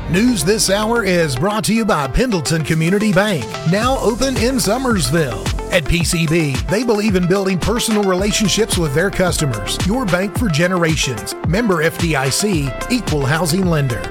News this hour is brought to you by Pendleton Community Bank, now open in Summersville. At PCB, they believe in building personal relationships with their customers. Your bank for generations. Member FDIC, equal housing lender.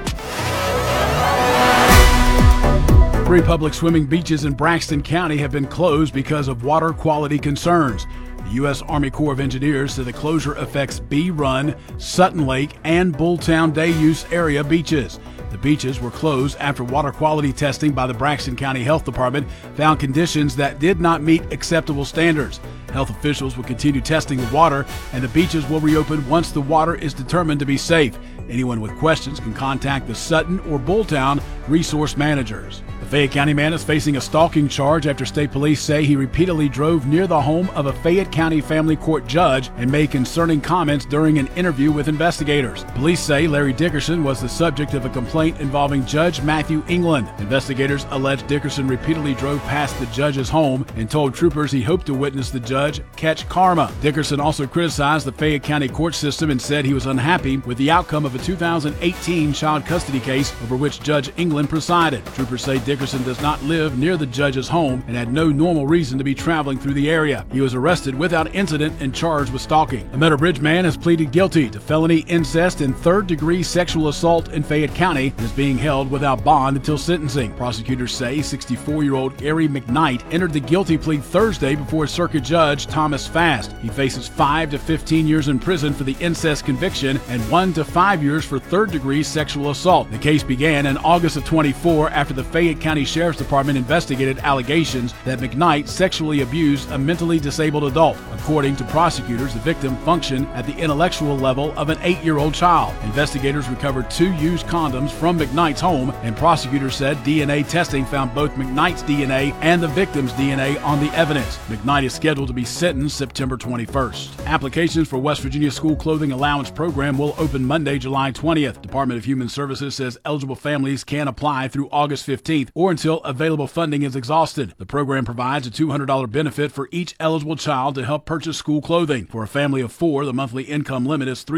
3 public swimming beaches in Braxton County have been closed because of water quality concerns. The U.S. Army Corps of Engineers said the closure affects Bee Run, Sutton Lake, and Bulltown Day Use Area beaches. The beaches were closed after water quality testing by the Braxton County Health Department found conditions that did not meet acceptable standards. Health officials will continue testing the water, and the beaches will reopen once the water is determined to be safe. Anyone with questions can contact the Sutton or Bulltown resource managers. The Fayette County man is facing a stalking charge after state police say he repeatedly drove near the home of a Fayette County family court judge and made concerning comments during an interview with investigators. Police say Larry Dickerson was the subject of a complaint involving Judge Matthew England. Investigators allege Dickerson repeatedly drove past the judge's home and told troopers he hoped to witness the judge catch karma. Dickerson also criticized the Fayette County court system and said he was unhappy with the outcome of a 2018 child custody case over which Judge England presided. Troopers say Dickerson does not live near the judge's home and had no normal reason to be traveling through the area. He was arrested without incident and charged with stalking. A Meadow Bridge man has pleaded guilty to felony incest and third-degree sexual assault in Fayette County and is being held without bond until sentencing. Prosecutors say 64-year-old Gary McKnight entered the guilty plea Thursday before Circuit Judge Thomas Fast. He faces 5 to 15 years in prison for the incest conviction and 1 to 5 years for third-degree sexual assault. The case began in August of 24 after the Fayette County Sheriff's Department investigated allegations that McKnight sexually abused a mentally disabled adult. According to prosecutors, the victim functioned at the intellectual level of an 8-year-old child. Investigators recovered 2 used condoms from McKnight's home, and prosecutors said DNA testing found both McKnight's DNA and the victim's DNA on the evidence. McKnight is scheduled to be sentenced September 21st. Applications for West Virginia School Clothing Allowance Program will open Monday, July 20th. Department of Human Services says eligible families can apply through August 15th or until available funding is exhausted. The program provides a $200 benefit for each eligible child to help purchase school clothing. For a family of 4, the monthly income limit is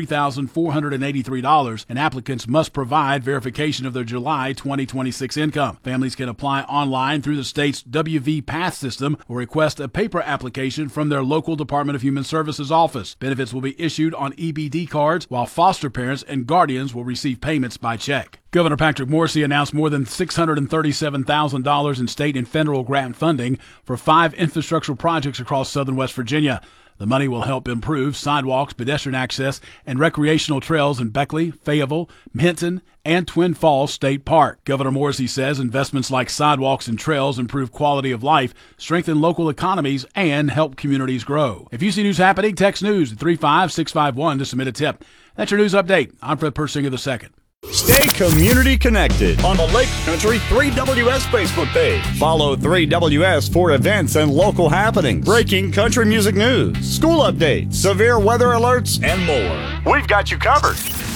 $3,483, and applicants must provide verification of their July 2026 income. Families can apply online through the state's WV Path system or request a paper application from their local Department of Human Services office. Benefits will be issued on EBD cards, while foster parents and guardians will receive payments by check. Governor Patrick Morrisey announced more than $637,000 in state and federal grant funding for 5 infrastructure projects across southern West Virginia. The money will help improve sidewalks, pedestrian access, and recreational trails in Beckley, Fayetteville, Hinton, and Twin Falls State Park. Governor Morrisey says investments like sidewalks and trails improve quality of life, strengthen local economies, and help communities grow. If you see news happening, text news at 35651 to submit a tip. That's your news update. I'm Fred Persinger II. Stay community connected on the Lake Country 3WS Facebook page. Follow 3WS for events and local happenings, breaking country music news, school updates, severe weather alerts, and more. We've got you covered.